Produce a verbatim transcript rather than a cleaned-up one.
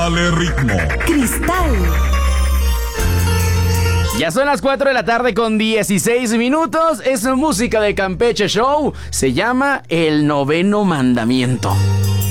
Dale ritmo. Cristal. Ya son las cuatro de la tarde con dieciséis minutos. Es música de Campeche Show. Se llama El Noveno Mandamiento.